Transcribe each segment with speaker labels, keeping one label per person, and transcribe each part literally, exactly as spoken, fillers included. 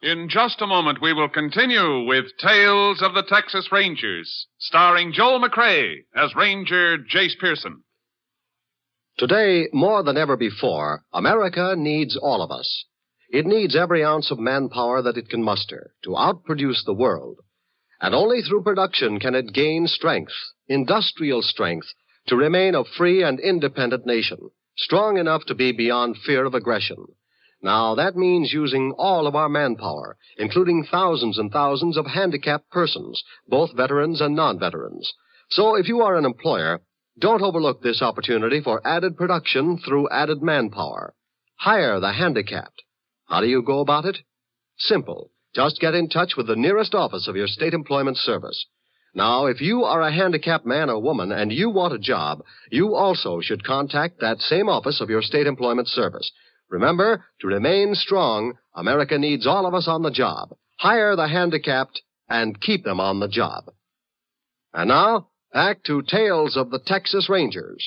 Speaker 1: In just a moment, we will continue with Tales of the Texas Rangers, starring Joel McCrea as Ranger Jace Pearson.
Speaker 2: Today, more than ever before, America needs all of us. It needs every ounce of manpower that it can muster to outproduce the world. And only through production can it gain strength, industrial strength, to remain a free and independent nation, strong enough to be beyond fear of aggression. Now, that means using all of our manpower, including thousands and thousands of handicapped persons, both veterans and non-veterans. So if you are an employer, don't overlook this opportunity for added production through added manpower. Hire the handicapped. How do you go about it? Simple. Just get in touch with the nearest office of your state employment service. Now, if you are a handicapped man or woman and you want a job, you also should contact that same office of your state employment service. Remember, to remain strong, America needs all of us on the job. Hire the handicapped and keep them on the job. And now, back to Tales of the Texas Rangers.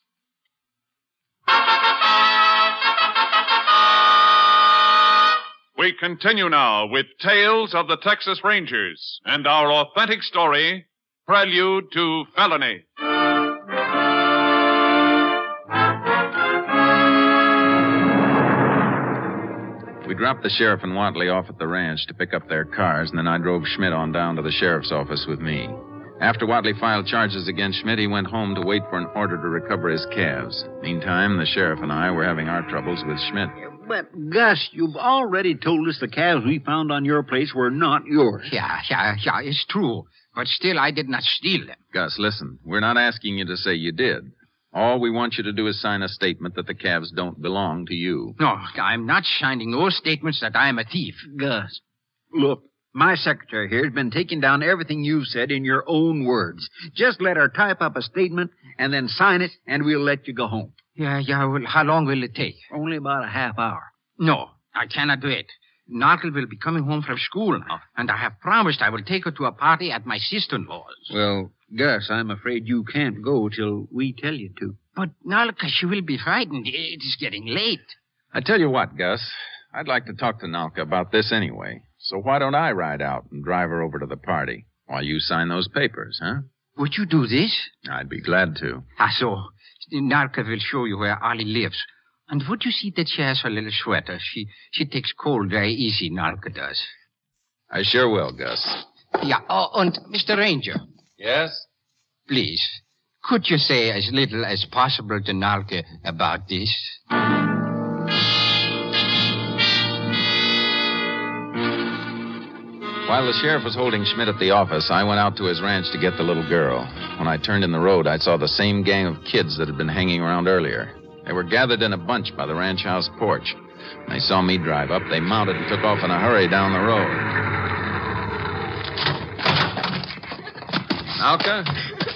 Speaker 1: We continue now with Tales of the Texas Rangers and our authentic story, Prelude to Felony.
Speaker 3: We dropped the sheriff and Watley off at the ranch to pick up their cars, and then I drove Schmidt on down to the sheriff's office with me. After Watley filed charges against Schmidt, he went home to wait for an order to recover his calves. Meantime, the sheriff and I were having our troubles with Schmidt.
Speaker 4: But, Gus, you've already told us the calves we found on your place were not yours.
Speaker 5: Yeah, yeah, yeah, it's true. But still, I did not steal them.
Speaker 3: Gus, listen, we're not asking you to say you did. All we want you to do is sign a statement that the calves don't belong to you.
Speaker 5: No, I'm not signing no statements that I am a thief.
Speaker 4: Gus, look, my secretary here has been taking down everything you've said in your own words. Just let her type up a statement and then sign it, and we'll let you go home.
Speaker 5: Yeah, yeah, well, how long will it take?
Speaker 4: Only about a half hour.
Speaker 5: No, I cannot do it. Narkle will be coming home from school now, and I have promised I will take her to a party at my sister-in-law's.
Speaker 4: Well, Gus, I'm afraid you can't go till we tell you to.
Speaker 5: But, Nalka, she will be frightened. It is getting late.
Speaker 3: I tell you what, Gus, I'd like to talk to Nalka about this anyway. So why don't I ride out and drive her over to the party while you sign those papers, huh?
Speaker 5: Would you do this?
Speaker 3: I'd be glad to.
Speaker 5: Ah, so Nalka will show you where Ollie lives. And would you see that she has her little sweater? She she takes cold very easy, Nalka does.
Speaker 3: I sure will, Gus.
Speaker 5: Yeah, oh, and Mister Ranger.
Speaker 3: Yes?
Speaker 5: Please, could you say as little as possible to Nalka about this?
Speaker 3: While the sheriff was holding Schmidt at the office, I went out to his ranch to get the little girl. When I turned in the road, I saw the same gang of kids that had been hanging around earlier. They were gathered in a bunch by the ranch house porch. When they saw me drive up, they mounted and took off in a hurry down the road. Nalka?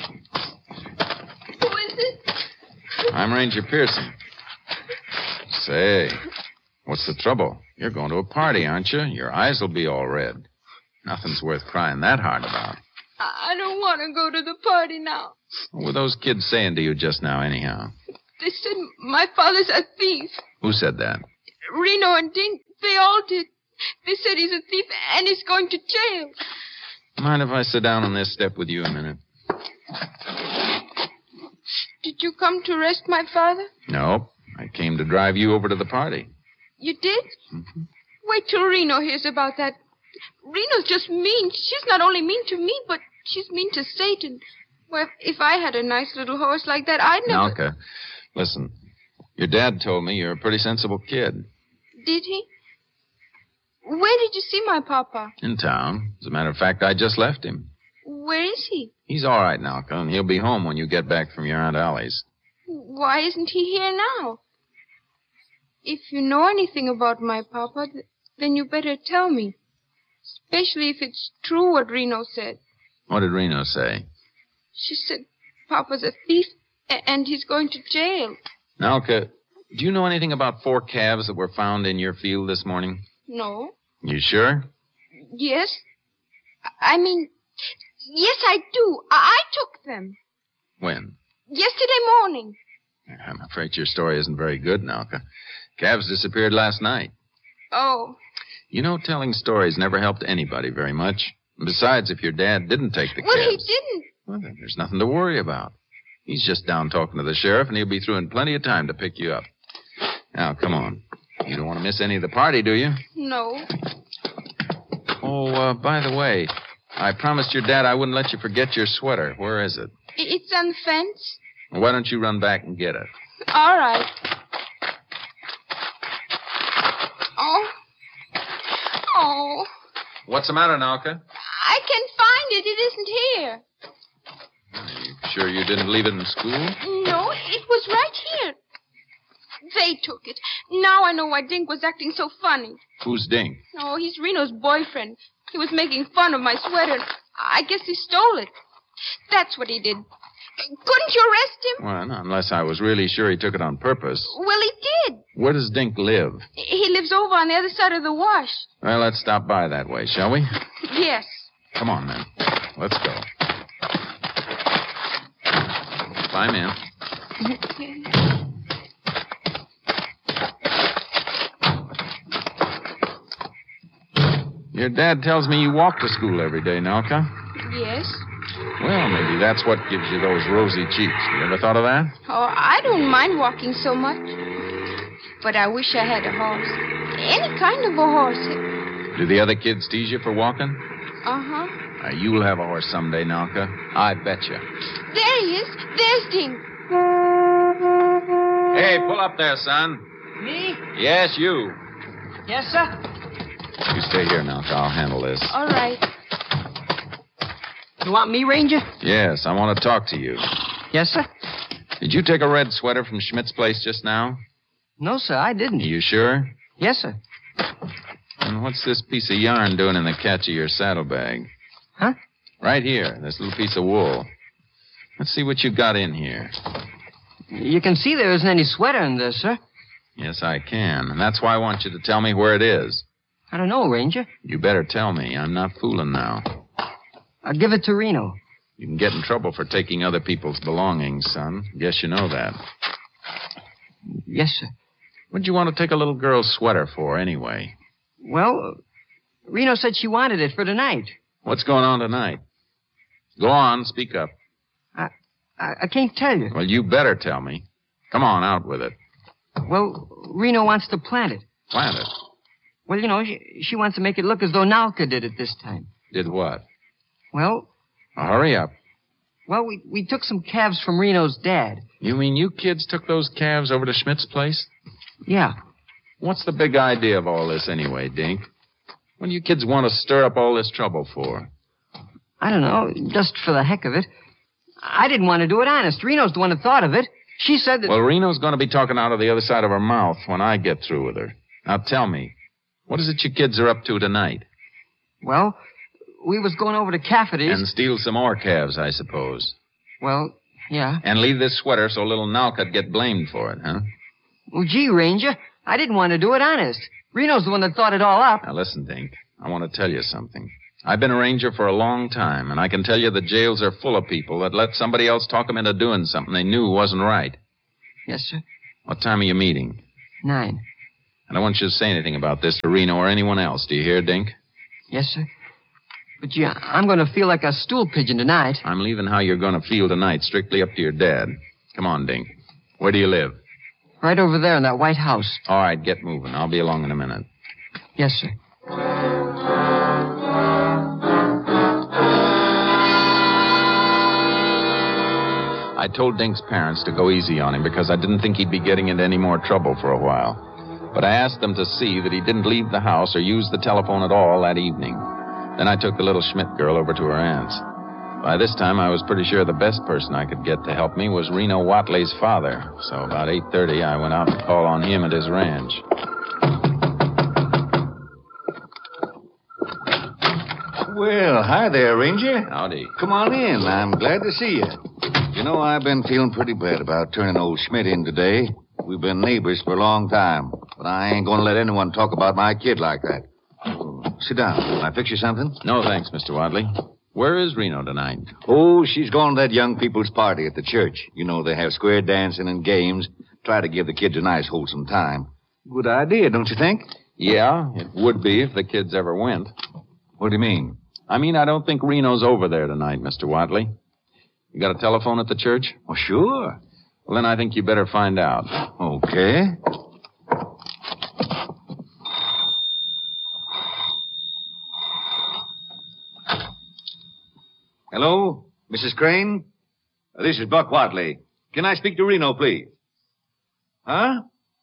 Speaker 6: Who is it?
Speaker 3: I'm Ranger Pearson. Say, what's the trouble? You're going to a party, aren't you? Your eyes will be all red. Nothing's worth crying that hard about.
Speaker 6: I don't want to go to the party now.
Speaker 3: What were those kids saying to you just now, anyhow?
Speaker 6: They said my father's a thief.
Speaker 3: Who said that?
Speaker 6: Reno and Dink, they all did. They said he's a thief and he's going to jail.
Speaker 3: Mind if I sit down on this step with you a minute?
Speaker 6: Did you come to arrest my father?
Speaker 3: No, I came to drive you over to the party.
Speaker 6: You did?
Speaker 3: Mm-hmm.
Speaker 6: Wait till Reno hears about that. Reno's just mean. She's not only mean to me, but she's mean to Satan. Well, if I had a nice little horse like that, I'd never...
Speaker 3: Nalka, listen. Your dad told me you're a pretty sensible kid.
Speaker 6: Did he? Where did you see my papa?
Speaker 3: In town. As a matter of fact, I just left him.
Speaker 6: Where is he?
Speaker 3: He's all right, Nalka, and he'll be home when you get back from your Aunt Allie's.
Speaker 6: Why isn't he here now? If you know anything about my papa, th- then you better tell me. Especially if it's true what Reno said.
Speaker 3: What did Reno say?
Speaker 6: She said Papa's a thief a- and he's going to jail.
Speaker 3: Nalka, do you know anything about four calves that were found in your field this morning?
Speaker 6: No.
Speaker 3: You sure?
Speaker 6: Yes. I I mean, yes, I do. I, I took them.
Speaker 3: When?
Speaker 6: Yesterday morning.
Speaker 3: I'm afraid your story isn't very good, Nalka. Calves disappeared last night.
Speaker 6: Oh.
Speaker 3: You know, telling stories never helped anybody very much. And besides, if your dad didn't take the
Speaker 6: Well,
Speaker 3: cabs...
Speaker 6: he didn't.
Speaker 3: Well, then there's nothing to worry about. He's just down talking to the sheriff, and he'll be through in plenty of time to pick you up. Now, come on. You don't want to miss any of the party, do you?
Speaker 6: No.
Speaker 3: Oh, uh, by the way, I promised your dad I wouldn't let you forget your sweater. Where is it?
Speaker 6: It's on the fence.
Speaker 3: Well, why don't you run back and get it?
Speaker 6: All right. Oh. Oh.
Speaker 3: What's the matter, Nalka?
Speaker 6: I can't find it. It isn't here.
Speaker 3: Are you sure you didn't leave it in school?
Speaker 6: No, it was right here. They took it. Now I know why Dink was acting so funny.
Speaker 3: Who's Dink?
Speaker 6: Oh, he's Reno's boyfriend. He was making fun of my sweater. I guess he stole it. That's what he did. Couldn't you arrest him?
Speaker 3: Well, not unless I was really sure he took it on purpose.
Speaker 6: Well, he did.
Speaker 3: Where does Dink live?
Speaker 6: He lives over on the other side of the wash.
Speaker 3: Well, let's stop by that way, shall we?
Speaker 6: Yes.
Speaker 3: Come on, then. Let's go. Climb in. Your dad tells me you walk to school every day, Nalka.
Speaker 6: Yes.
Speaker 3: Well, maybe that's what gives you those rosy cheeks. You ever thought of that?
Speaker 6: Oh, I don't mind walking so much. But I wish I had a horse. Any kind of a horse.
Speaker 3: Do the other kids tease you for walking?
Speaker 6: Uh-huh.
Speaker 3: Uh, you'll have a horse someday, Nalka. I bet you.
Speaker 6: There he is. There's Dink.
Speaker 3: Hey, pull up there, son.
Speaker 4: Me?
Speaker 3: Yes, you.
Speaker 4: Yes, sir.
Speaker 3: You stay here, Nalka. I'll handle this.
Speaker 6: All right.
Speaker 4: You want me, Ranger?
Speaker 3: Yes, I want to talk to you.
Speaker 4: Yes, sir.
Speaker 3: Did you take a red sweater from Schmidt's place just now?
Speaker 4: No, sir, I didn't.
Speaker 3: Are you sure?
Speaker 4: Yes, sir.
Speaker 3: And what's this piece of yarn doing in the catch of your saddlebag?
Speaker 4: Huh?
Speaker 3: Right here, this little piece of wool. Let's see what you got in here.
Speaker 4: You can see there isn't any sweater in there, sir.
Speaker 3: Yes, I can. And that's why I want you to tell me where it is.
Speaker 4: I don't know, Ranger.
Speaker 3: You better tell me. I'm not fooling now.
Speaker 4: I'll give it to Reno.
Speaker 3: You can get in trouble for taking other people's belongings, son. Guess you know that.
Speaker 4: Yes, sir.
Speaker 3: What'd you want to take a little girl's sweater for, anyway?
Speaker 4: Well, Reno said she wanted it for tonight.
Speaker 3: What's going on tonight? Go on, speak up.
Speaker 4: I, I, I can't tell you.
Speaker 3: Well, you better tell me. Come on, out with it.
Speaker 4: Well, Reno wants to plant it.
Speaker 3: Plant it.
Speaker 4: Well, you know, she, she wants to make it look as though Nalka did it this time.
Speaker 3: Did what?
Speaker 4: Well,
Speaker 3: Well, hurry up.
Speaker 4: well, we, we took some calves from Reno's dad.
Speaker 3: You mean you kids took those calves over to Schmidt's place?
Speaker 4: Yeah.
Speaker 3: What's the big idea of all this anyway, Dink? What do you kids want to stir up all this trouble for?
Speaker 4: I don't know, just for the heck of it. I didn't want to do it honest. Reno's the one that thought of it. She said that...
Speaker 3: Well, Reno's going to be talking out of the other side of her mouth when I get through with her. Now tell me, what is it you kids are up to tonight?
Speaker 4: Well, we was going over to Cafferty's.
Speaker 3: And steal some more calves, I suppose.
Speaker 4: Well, yeah.
Speaker 3: And leave this sweater so little Nalka'd get blamed for it, huh?
Speaker 4: Well, gee, Ranger, I didn't want to do it honest. Reno's the one that thought it all up.
Speaker 3: Now listen, Dink, I want to tell you something. I've been a ranger for a long time, and I can tell you the jails are full of people that let somebody else talk them into doing something they knew wasn't right.
Speaker 4: Yes, sir.
Speaker 3: What time are you meeting?
Speaker 4: Nine.
Speaker 3: I don't want you to say anything about this to Reno or anyone else. Do you hear, Dink?
Speaker 4: Yes, sir. But, gee, I'm going to feel like a stool pigeon tonight.
Speaker 3: I'm leaving how you're going to feel tonight strictly up to your dad. Come on, Dink. Where do you live?
Speaker 4: Right over there in that white house.
Speaker 3: All right, get moving. I'll be along in a minute.
Speaker 4: Yes, sir.
Speaker 3: I told Dink's parents to go easy on him because I didn't think he'd be getting into any more trouble for a while. But I asked them to see that he didn't leave the house or use the telephone at all that evening. Then I took the little Schmidt girl over to her aunt's. By this time, I was pretty sure the best person I could get to help me was Reno Watley's father. So about eight thirty, I went out to call on him at his ranch.
Speaker 7: Well, hi there, Ranger.
Speaker 3: Howdy.
Speaker 7: Come on in. I'm glad to see you. You know, I've been feeling pretty bad about turning old Schmidt in today. We've been neighbors for a long time, but I ain't going to let anyone talk about my kid like that. Oh, sit down. Can I fix you something?
Speaker 3: No, thanks, Mister Wadley. Where is Reno tonight?
Speaker 7: Oh, she's gone to that young people's party at the church. You know, they have square dancing and games. Try to give the kids a nice, wholesome time. Good idea, don't you think?
Speaker 3: Yeah, it would be if the kids ever went.
Speaker 7: What do you mean?
Speaker 3: I mean, I don't think Reno's over there tonight, Mister Watley. You got a telephone at the church?
Speaker 7: Oh, sure.
Speaker 3: Well, then I think you better find out.
Speaker 7: Okay. Hello, Missus Crane? This is Buck Watley. Can I speak to Reno, please? Huh?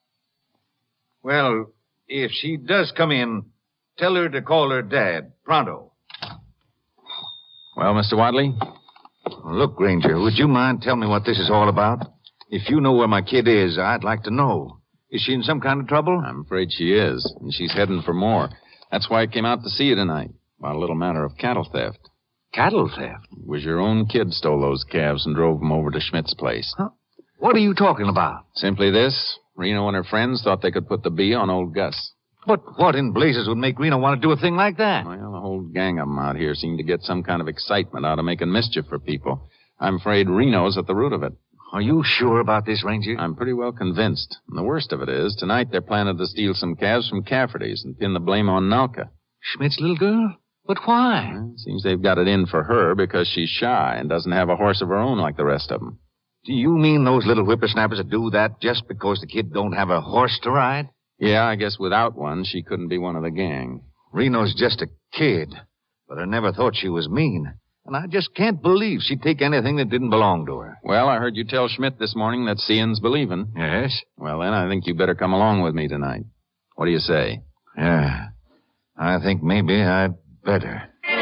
Speaker 7: Well, if she does come in, tell her to call her dad, pronto.
Speaker 3: Well, Mister Watley?
Speaker 7: Look, Granger, would you mind telling me what this is all about? If you know where my kid is, I'd like to know. Is she in some kind of trouble?
Speaker 3: I'm afraid she is, and she's heading for more. That's why I came out to see you tonight, about a little matter of cattle theft.
Speaker 7: Cattle theft?
Speaker 3: It was your own kid stole those calves and drove them over to Schmidt's place.
Speaker 7: Huh? What are you talking about?
Speaker 3: Simply this. Reno and her friends thought they could put the bee on old Gus.
Speaker 7: But what in blazes would make Reno want to do a thing like that?
Speaker 3: Well, the whole gang of them out here seem to get some kind of excitement out of making mischief for people. I'm afraid Reno's at the root of it.
Speaker 7: Are you sure about this, Ranger?
Speaker 3: I'm pretty well convinced. And the worst of it is, tonight they're planning to steal some calves from Cafferty's and pin the blame on Nalka.
Speaker 7: Schmidt's little girl? But why?
Speaker 3: Well, it seems they've got it in for her because she's shy and doesn't have a horse of her own like the rest of them.
Speaker 7: Do you mean those little whippersnappers that do that just because the kid don't have a horse to ride?
Speaker 3: Yeah, I guess without one, she couldn't be one of the gang.
Speaker 7: Reno's just a kid, but I never thought she was mean. And I just can't believe she'd take anything that didn't belong to her.
Speaker 3: Well, I heard you tell Schmidt this morning that seeing's believing.
Speaker 7: Yes?
Speaker 3: Well, then I think you better come along with me tonight. What do you say?
Speaker 7: Yeah. I think maybe I'd better.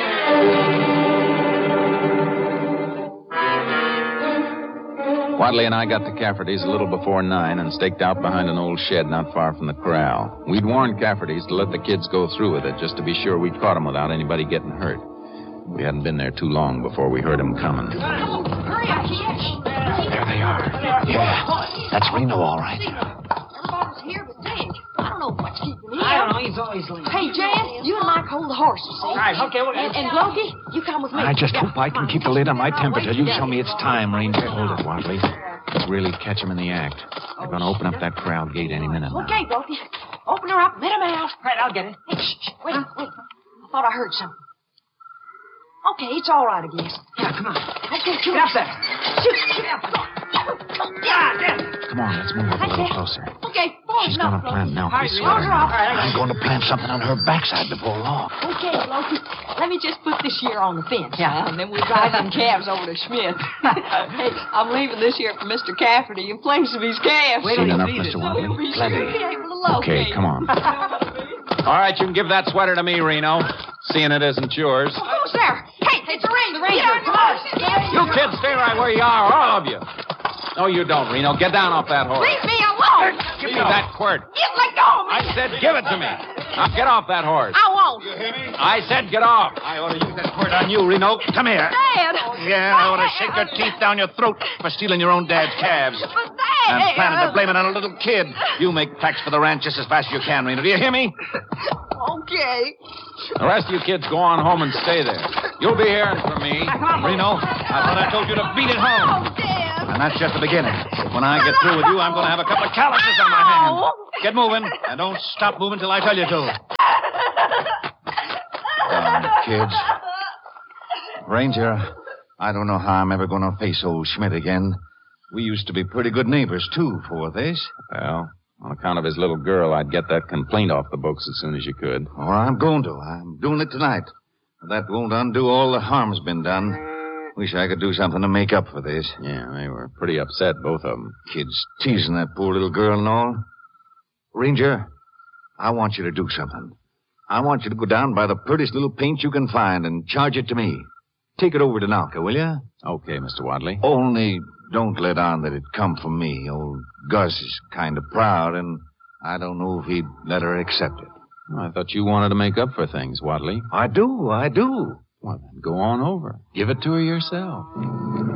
Speaker 3: Watley and I got to Cafferty's a little before nine and staked out behind an old shed not far from the corral. We'd warned Cafferty's to let the kids go through with it just to be sure we'd caught them without anybody getting hurt. We hadn't been there too long before we heard them coming.
Speaker 8: Hurry up, kids.
Speaker 7: There they are. Yeah, that's Reno, all right.
Speaker 8: Everybody's here but Dick. I don't know what's keeping him.
Speaker 9: I don't know. He's always late.
Speaker 8: Hey, Jan, you and Mike hold the horses, see?
Speaker 9: All right, okay. Well,
Speaker 8: And, and Blokey, you come with me.
Speaker 10: I just
Speaker 8: Yeah,
Speaker 10: hope I can
Speaker 8: come on.
Speaker 10: keep the lid on my
Speaker 8: I'll
Speaker 10: temper
Speaker 8: wait
Speaker 10: till you
Speaker 8: down
Speaker 10: tell me
Speaker 8: here.
Speaker 10: it's time, Ranger. Hold it, Watley. Really catch him in the act. They're going to open up that corral gate any minute now.
Speaker 8: Okay, Blokey. Open her up, let him out.
Speaker 9: All right, I'll get it.
Speaker 8: Hey, shh, shh, wait, wait. I thought I heard something. Okay, it's all right, I guess.
Speaker 9: Yeah, come on.
Speaker 8: Okay, shoot.
Speaker 9: Get up there.
Speaker 8: Shoot, shoot. Yeah, yeah.
Speaker 10: Come on, let's move up a little closer.
Speaker 8: Okay, boys,
Speaker 10: She's
Speaker 8: no,
Speaker 10: going to plant
Speaker 8: Blokey.
Speaker 10: Nelky's
Speaker 8: All right,
Speaker 10: sweater.
Speaker 8: all right, all right.
Speaker 10: I'm going to plant something on her backside before long.
Speaker 8: Okay, Blokey. Let me just put this year on the fence. Yeah, and then we'll drive them calves over to Schmidt. Hey, I'm leaving this year for Mister Cafferty in place of his calves.
Speaker 10: Seen enough, Mister Watley.
Speaker 8: We'll be sure
Speaker 10: Plenty.
Speaker 8: to be able to locate.
Speaker 10: Okay, come on.
Speaker 3: All right, you can give that sweater to me, Reno. Seeing it isn't yours.
Speaker 8: Who's there? Hey, it's a ranger. The ranger. Come on.
Speaker 3: You kids stay right where you are, all of you. No, you don't, Reno. Get down off that horse.
Speaker 8: Leave me alone.
Speaker 3: Give me that quirt.
Speaker 8: You let go of me.
Speaker 3: I said give it to me. Now get off that horse.
Speaker 8: I won't.
Speaker 3: I said get off.
Speaker 7: I ought to use that quirt on you, Reno. Come here.
Speaker 8: Dad.
Speaker 7: Yeah, I ought to shake your teeth down your throat for stealing your own dad's calves.
Speaker 8: But Dad.
Speaker 7: And planning to blame it on a little kid. You make tracks for the ranch just as fast as you can, Reno. Do you hear me?
Speaker 8: Okay.
Speaker 3: The rest of you kids go on home and stay there. You'll be hearing from me.
Speaker 7: Reno, I thought I told you to beat it
Speaker 8: Oh,
Speaker 7: home.
Speaker 8: Dad.
Speaker 7: And that's just the beginning. When I get through with you, I'm going to have a couple of calluses on my hands. Get moving, and don't stop moving till I tell you to. Darn kids. Ranger, I don't know how I'm ever going to face old Schmidt again. We used to be pretty good neighbors, too, before this.
Speaker 3: Well, on account of his little girl, I'd get that complaint off the books as soon as you could.
Speaker 7: Or I'm going to. I'm doing it tonight. That won't undo all the harm's been done. Wish I could do something to make up for this.
Speaker 3: Yeah, they were pretty upset, both of them.
Speaker 7: Kids teasing that poor little girl and all. Ranger, I want you to do something. I want you to go down by the prettiest little paint you can find and charge it to me. Take it over to Nalka, will you?
Speaker 3: Okay, Mister Watley.
Speaker 7: Only don't let on that it come from me. Old Gus is kind of proud, and I don't know if he'd let her accept it.
Speaker 3: I thought you wanted to make up for things, Watley.
Speaker 7: I do, I do.
Speaker 3: Well, then go on over. Give it to her yourself.